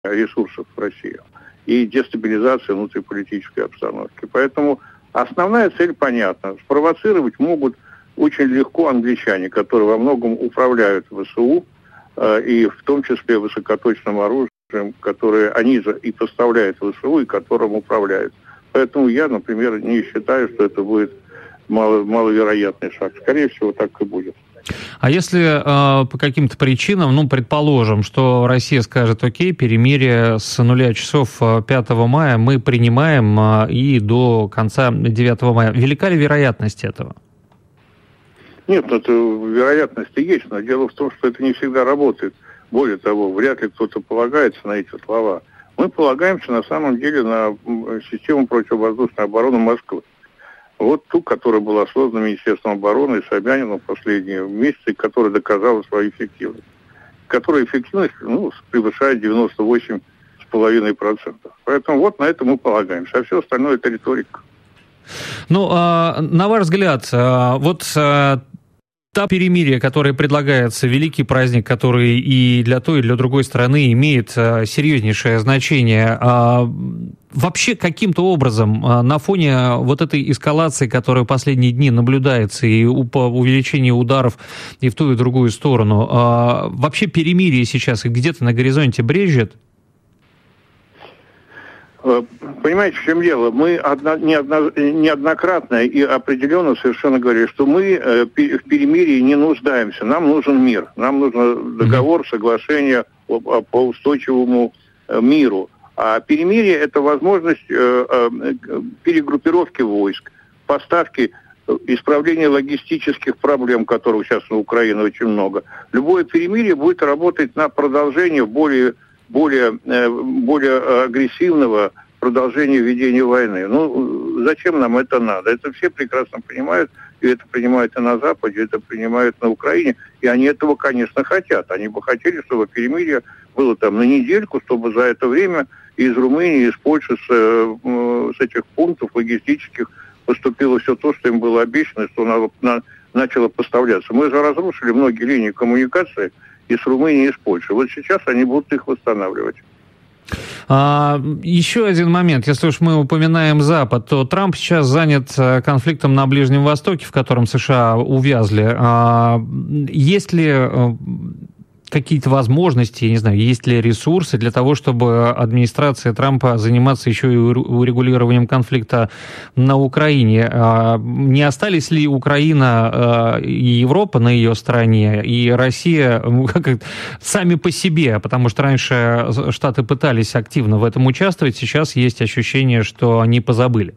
ресурсов в России и дестабилизация внутриполитической обстановки. Поэтому основная цель понятна. Спровоцировать могут очень легко англичане, которые во многом управляют ВСУ, и в том числе высокоточным оружием, которое они же и поставляют ВСУ, и которым управляют. Поэтому я, например, не считаю, что это будет маловероятный шаг. Скорее всего, так и будет. А если по каким-то причинам, предположим, что Россия скажет: окей, перемирие с 0 часов 5 мая мы принимаем и до конца 9 мая. Велика ли вероятность этого? Нет, это вероятность и есть, но дело в том, что это не всегда работает. Более того, вряд ли кто-то полагается на эти слова. Мы полагаемся на самом деле на систему противовоздушной обороны Москвы. Вот ту, которая была создана Министерством обороны и Собяниным в последние месяцы, которая доказала свою эффективность. Которая эффективность превышает 98,5%. Поэтому вот на это мы полагаемся. А все остальное — это риторика. На ваш взгляд, та перемирие, которое предлагается, великий праздник, который и для той, и для другой стороны имеет серьезнейшее значение, вообще каким-то образом на фоне вот этой эскалации, которая в последние дни наблюдается, и увеличения ударов и в ту, и в другую сторону, вообще перемирие сейчас где-то на горизонте брежет? Понимаете, в чем дело? Мы неоднократно и определенно совершенно говорили, что мы в перемирии не нуждаемся. Нам нужен мир. Нам нужен договор, соглашение по устойчивому миру. А перемирие – это возможность перегруппировки войск, поставки, исправления логистических проблем, которых сейчас на Украине очень много. Любое перемирие будет работать на продолжение более агрессивного продолжения ведения войны. Зачем нам это надо? Это все прекрасно понимают, и это принимают и на Западе, это принимают на Украине, и они этого, конечно, хотят. Они бы хотели, чтобы перемирие было там на недельку, чтобы за это время из Румынии, из Польши, с этих пунктов логистических поступило все то, что им было обещано, что начало поставляться. Мы же разрушили многие линии коммуникации и с Румынией, и с Польшей. Вот сейчас они будут их восстанавливать. Еще один момент. Если уж мы упоминаем Запад, то Трамп сейчас занят конфликтом на Ближнем Востоке, в котором США увязли. Есть ли какие-то возможности, я не знаю, есть ли ресурсы для того, чтобы администрация Трампа заниматься еще и урегулированием конфликта на Украине? Не остались ли Украина и Европа на ее стороне, и Россия сами по себе? Потому что раньше Штаты пытались активно в этом участвовать, сейчас есть ощущение, что они позабыли.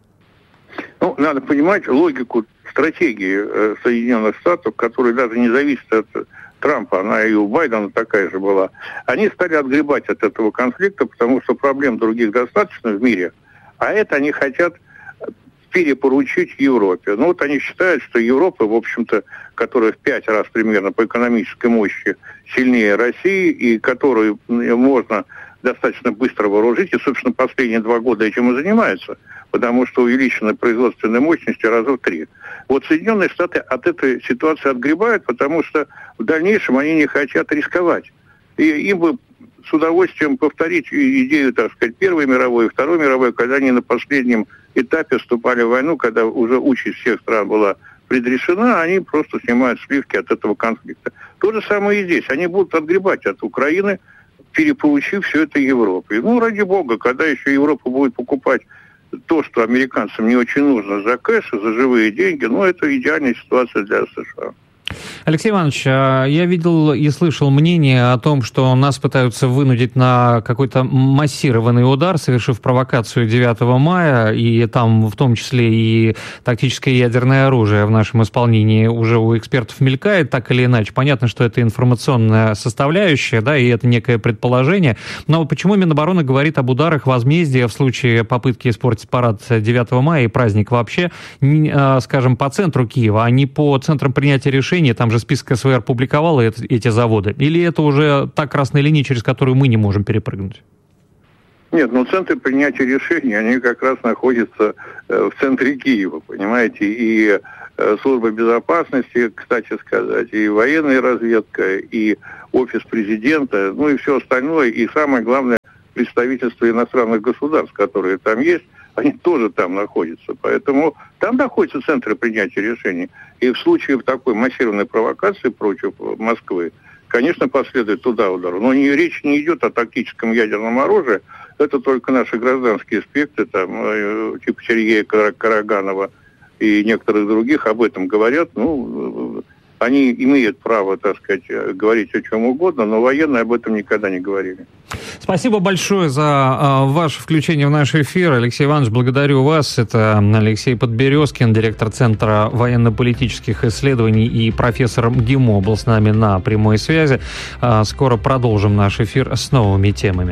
Надо понимать логику стратегии Соединенных Штатов, которая даже не зависит от Трампа, она и у Байдена такая же была. Они стали отгребать от этого конфликта, потому что проблем других достаточно в мире, а это они хотят перепоручить Европе. Они считают, что Европа, в общем-то, которая в 5 раз примерно по экономической мощи сильнее России, и которую можно достаточно быстро вооружить, и, собственно, последние 2 года этим и занимаются, потому что увеличены производственные мощности раза в 3. Вот Соединенные Штаты от этой ситуации отгребают, потому что в дальнейшем они не хотят рисковать. И им бы с удовольствием повторить идею, так сказать, Первой мировой и Второй мировой, когда они на последнем этапе вступали в войну, когда уже участь всех стран была предрешена, они просто снимают сливки от этого конфликта. То же самое и здесь. Они будут отгребать от Украины, перепоручив все это Европе. Ради бога, когда еще Европа будет покупать то, что американцам не очень нужно за кэш, за живые деньги, это идеальная ситуация для США. Алексей Иванович, я видел и слышал мнение о том, что нас пытаются вынудить на какой-то массированный удар, совершив провокацию 9 мая, и там в том числе и тактическое ядерное оружие в нашем исполнении уже у экспертов мелькает, так или иначе. Понятно, что это информационная составляющая, да, и это некое предположение. Но почему Минобороны говорит об ударах возмездия в случае попытки испортить парад 9 мая и праздник вообще, скажем, по центру Киева, а не по центрам принятия решений? Там же список СВР публиковал эти заводы. Или это уже та красная линия, через которую мы не можем перепрыгнуть? Нет, центры принятия решений, они как раз находятся в центре Киева, понимаете? И служба безопасности, кстати сказать, и военная разведка, и офис президента, ну и все остальное, и самое главное, представительства иностранных государств, которые там есть, они тоже там находятся. Поэтому там находятся центры принятия решений. И в случае такой массированной провокации против Москвы, конечно, последует туда удар. Но речь не идет о тактическом ядерном оружии. Это только наши гражданские аспекты, там, типа Сергея Караганова и некоторых других об этом говорят. Ну, они имеют право, так сказать, говорить о чем угодно, но военные об этом никогда не говорили. Спасибо большое за ваше включение в наш эфир. Алексей Иванович, благодарю вас. Это Алексей Подберезкин, директор Центра военно-политических исследований и профессор МГИМО был с нами на прямой связи. Скоро продолжим наш эфир с новыми темами.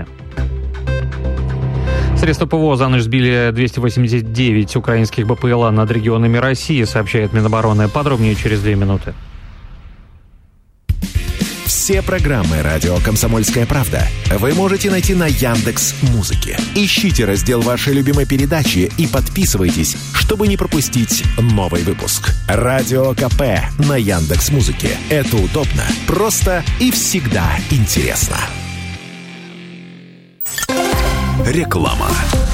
Средства ПВО за ночь сбили 289 украинских БПЛА над регионами России, сообщает Минобороны. Подробнее через 2 минуты. Все программы «Радио Комсомольская правда» вы можете найти на Яндекс.Музыке. Ищите раздел вашей любимой передачи и подписывайтесь, чтобы не пропустить новый выпуск. Радио КП на Яндекс.Музыке. Это удобно, просто и всегда интересно. Реклама.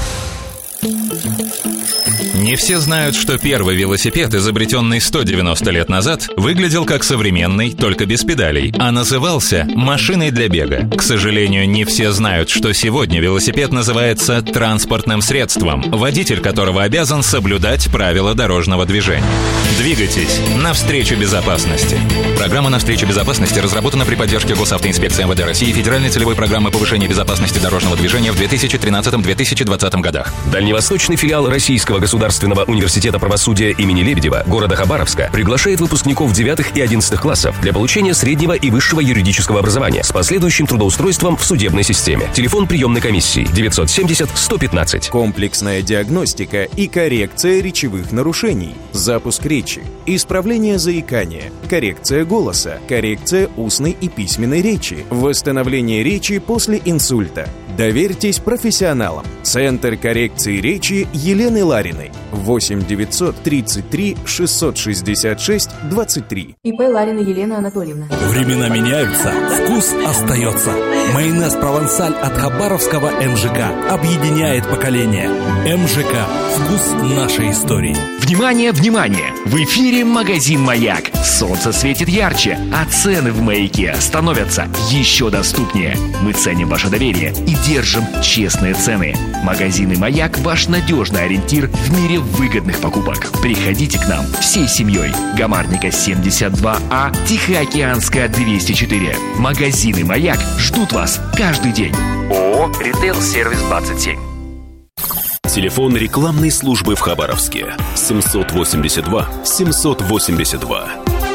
Не все знают, что первый велосипед, изобретенный 190 лет назад, выглядел как современный, только без педалей, а назывался машиной для бега. К сожалению, не все знают, что сегодня велосипед называется транспортным средством, водитель которого обязан соблюдать правила дорожного движения. Двигайтесь навстречу безопасности. Программа «Навстречу безопасности» разработана при поддержке Госавтоинспекции МВД России и Федеральной целевой программы повышения безопасности дорожного движения в 2013-2020 годах. Дальневосточный филиал Российского государственного университета правосудия имени Лебедева города Хабаровска приглашает выпускников 9 и 11 классов для получения среднего и высшего юридического образования с последующим трудоустройством в судебной системе. Телефон приемной комиссии 970-115. Комплексная диагностика и коррекция речевых нарушений. Запуск речи. Исправление заикания. Коррекция голоса. Коррекция устной и письменной речи. Восстановление речи после инсульта. Доверьтесь профессионалам. Центр коррекции речи Елены Лариной. 8 933 666 23. ИП Ларина Елена Анатольевна. Времена меняются, вкус остается. Майонез «Провансаль» от хабаровского МЖК объединяет поколения. МЖК. Вкус нашей истории. Внимание, внимание! В эфире магазин «Маяк». Солнце светит ярче, а цены в «Маяке» становятся еще доступнее. Мы ценим ваше доверие и держим честные цены. Магазины «Маяк» – ваш надежный ориентир в мире выгодных покупок. Приходите к нам всей семьей. Гамарника 72А, Тихоокеанская 204. Магазины «Маяк» ждут вас каждый день. ООО «Ритейл Сервис 27». Телефон рекламной службы в Хабаровске 782 782.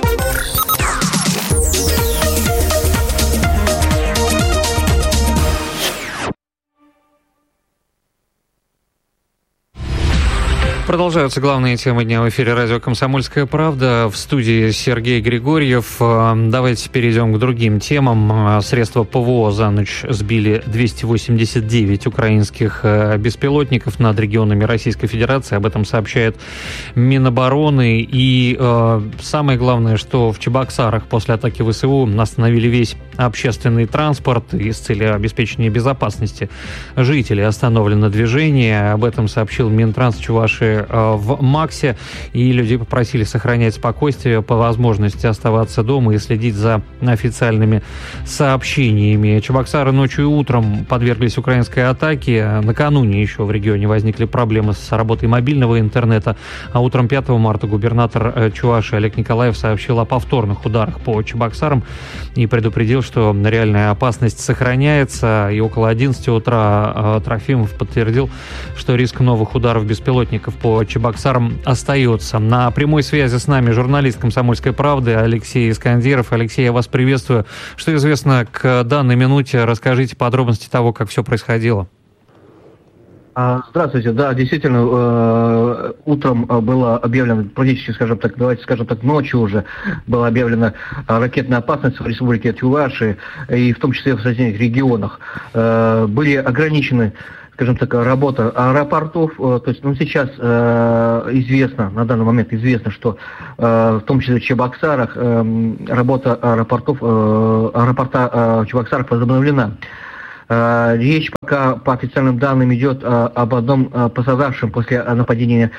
Продолжаются главные темы дня в эфире радио «Комсомольская правда». В студии Сергей Григорьев. Давайте перейдем к другим темам. Средства ПВО за ночь сбили 289 украинских беспилотников над регионами Российской Федерации. Об этом сообщает Минобороны. И самое главное, что в Чебоксарах после атаки ВСУ остановили весь общественный транспорт. И с целью обеспечения безопасности жителей остановлено движение. Об этом сообщил Минтранс Чувашии в МАКСе, и людей попросили сохранять спокойствие, по возможности оставаться дома и следить за официальными сообщениями. Чебоксары ночью и утром подверглись украинской атаке. Накануне еще в регионе возникли проблемы с работой мобильного интернета, а утром 5 марта губернатор Чувашии Олег Николаев сообщил о повторных ударах по Чебоксарам и предупредил, что реальная опасность сохраняется. И около 11 утра Трофимов подтвердил, что риск новых ударов беспилотников по Чебоксарам остается. На прямой связи с нами журналист «Комсомольской правды» Алексей Искандеров. Алексей, я вас приветствую. Что известно к данной минуте? Расскажите подробности того, как все происходило. Здравствуйте. Да, действительно, утром было объявлено, практически, давайте скажем так, ночью уже была объявлена ракетная опасность в Республике Чувашия, и в том числе в соседних регионах. Были ограничены скажем так, работа аэропортов. То есть, сейчас известно, на данный момент известно, что в том числе в Чебоксарах работа аэропорта Чебоксаров возобновлена. Речь пока по официальным данным идет об одном пострадавшем после нападения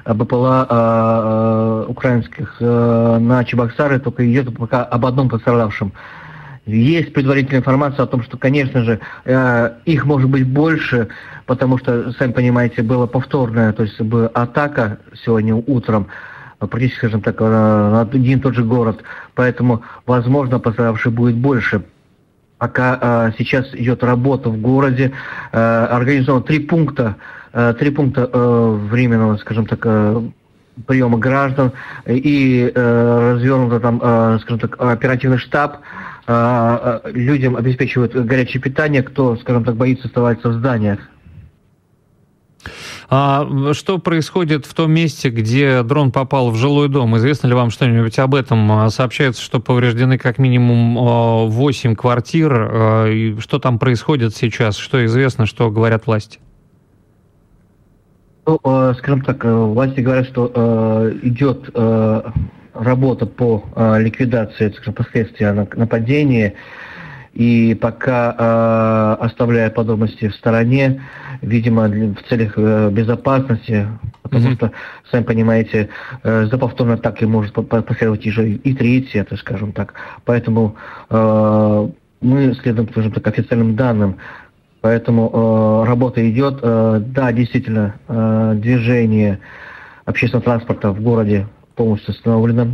БПЛА украинских на Чебоксары, только идет пока об одном пострадавшем. Есть предварительная информация о том, что, конечно же, их может быть больше, потому что, сами понимаете, была повторная, то есть атака сегодня утром, практически, скажем так, на один и тот же город, поэтому, возможно, пострадавших будет больше. Пока сейчас идет работа в городе, организовано 3 пункта временного, скажем так, приема граждан, и развернуто там, скажем так, оперативный штаб. Людям обеспечивают горячее питание, кто, скажем так, боится оставаться в зданиях. А что происходит в том месте, где дрон попал в жилой дом? Известно ли вам что-нибудь об этом? Сообщается, что повреждены как минимум 8 квартир. И что там происходит сейчас? Что известно, что говорят власти? Скажем так, власти говорят, что идет работа по ликвидации, скажем, последствий нападения. И пока оставляя подробности в стороне, видимо, в целях безопасности, потому что, сами понимаете, за повторной атакой может последовать уже и третья, это, скажем так. Поэтому мы следуем, скажем так, официальным данным. Поэтому работа идет. Да, действительно, движение общественного транспорта в городе полностью остановлено.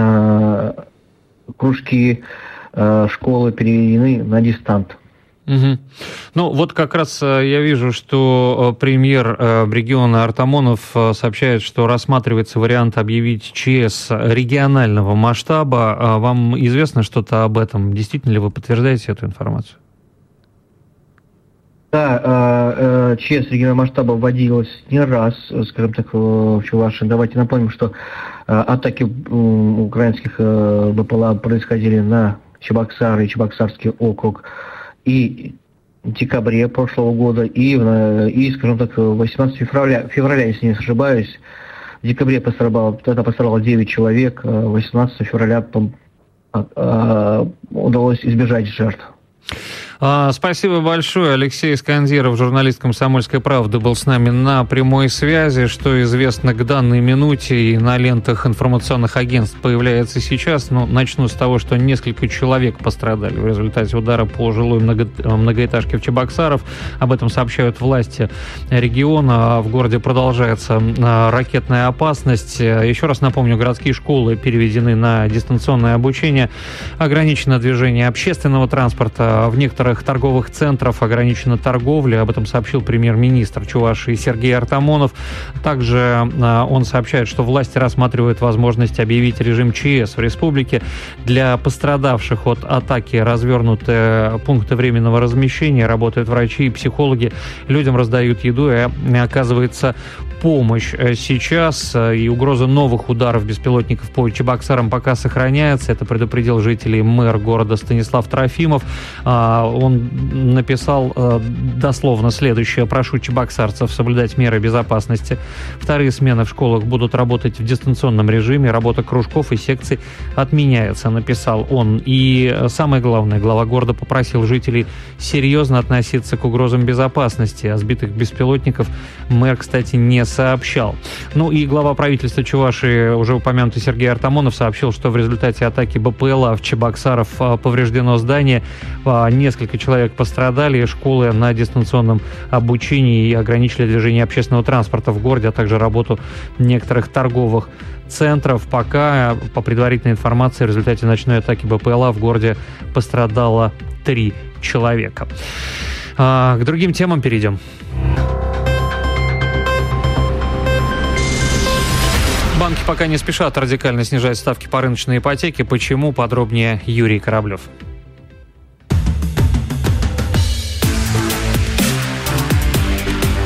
Кружки, школы переведены на дистант. Угу. Ну, вот как раз я вижу, что премьер региона Артамонов сообщает, что рассматривается вариант объявить ЧС регионального масштаба. Вам известно что-то об этом? Действительно ли вы подтверждаете эту информацию? Да, ЧС регионального масштаба вводилось не раз, скажем так, в Чувашии. Давайте напомним, что атаки украинских БПЛА происходили на Чебоксары и Чебоксарский округ и в декабре прошлого года, и скажем так, 18 февраля, если не ошибаюсь, в декабре пострадало 9 человек, 18 февраля удалось избежать жертв. Спасибо большое. Алексей Искандиров, журналист «Комсомольской правды», был с нами на прямой связи. Что известно к данной минуте и на лентах информационных агентств появляется сейчас. Начну с того, что несколько человек пострадали в результате удара по жилой многоэтажке в Чебоксарах. Об этом сообщают власти региона. В городе продолжается ракетная опасность. Еще раз напомню, городские школы переведены на дистанционное обучение. Ограничено движение общественного транспорта. В некоторых торговых центрах ограничена торговля. Об этом сообщил премьер-министр Чувашии Сергей Артамонов. Также он сообщает, что власти рассматривают возможность объявить режим ЧС в республике. Для пострадавших от атаки развернуты пункты временного размещения, работают врачи и психологи. Людям раздают еду и оказывается помощь. Сейчас и угроза новых ударов беспилотников по Чебоксарам пока сохраняется. Это предупредил жителей мэр города Станислав Трофимов. Он написал дословно следующее: прошу чебоксарцев соблюдать меры безопасности. Вторые смены в школах будут работать в дистанционном режиме. Работа кружков и секций отменяется, написал он. И самое главное, глава города попросил жителей серьезно относиться к угрозам безопасности. О сбитых беспилотников мэр, кстати, не сообщал. Ну и глава правительства Чувашии, уже упомянутый Сергей Артамонов, сообщил, что в результате атаки БПЛА в Чебоксаров повреждено здание. Несколько человек пострадали. Школы на дистанционном обучении и ограничили движение общественного транспорта в городе, а также работу некоторых торговых центров. Пока, по предварительной информации, в результате ночной атаки БПЛА в городе пострадало 3 человека. К другим темам перейдем. Банки пока не спешат радикально снижать ставки по рыночной ипотеке. Почему? Подробнее Юрий Кораблев.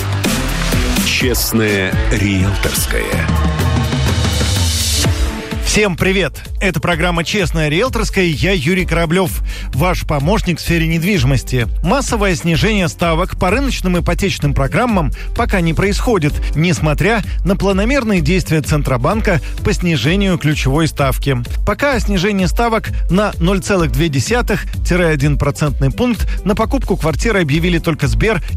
Честное риэлторское. Всем привет! Это программа «Честная риэлторская», я Юрий Кораблев, ваш помощник в сфере недвижимости. Массовое снижение ставок по рыночным ипотечным программам пока не происходит, несмотря на планомерные действия Центробанка по снижению ключевой ставки. Пока о снижении ставок на 0,2-1% пункт на покупку квартиры объявили только Сбер